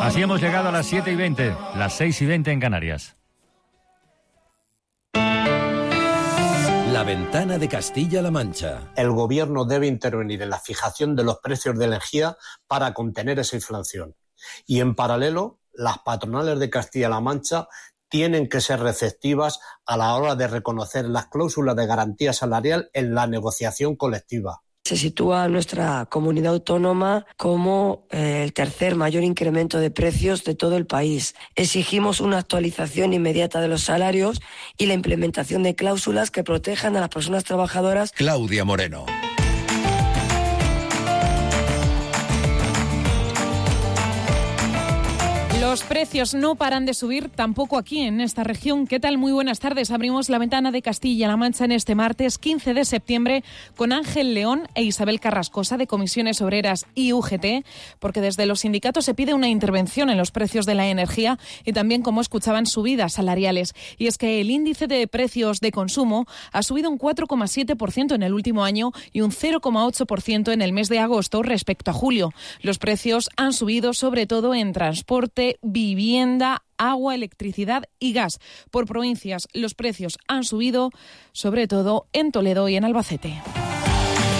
Así hemos llegado a las 7:20, las 6:20 en Canarias. La ventana de Castilla-La Mancha. El gobierno debe intervenir en la fijación de los precios de energía para contener esa inflación. Y en paralelo, las patronales de Castilla-La Mancha tienen que ser receptivas a la hora de reconocer las cláusulas de garantía salarial en la negociación colectiva. Se sitúa nuestra comunidad autónoma como el tercer mayor incremento de precios de todo el país. Exigimos una actualización inmediata de los salarios y la implementación de cláusulas que protejan a las personas trabajadoras. Claudia Moreno. Los precios no paran de subir, tampoco aquí en esta región. ¿Qué tal? Muy buenas tardes. Abrimos la ventana de Castilla-La Mancha en este martes 15 de septiembre con Ángel León e Isabel Carrascosa de Comisiones Obreras y UGT, porque desde los sindicatos se pide una intervención en los precios de la energía y también, como escuchaban, subidas salariales. Y es que el índice de precios de consumo ha subido un 4,7% en el último año y un 0,8% en el mes de agosto respecto a julio. Los precios han subido sobre todo en transporte, vivienda, agua, electricidad y gas. Por provincias, los precios han subido, sobre todo en Toledo y en Albacete.